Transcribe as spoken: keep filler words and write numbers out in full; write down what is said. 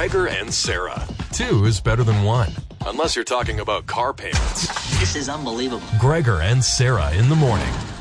Gregor and Sarah. Two is better than one. Unless you're talking about car payments. This is unbelievable. Gregor and Sarah in the morning.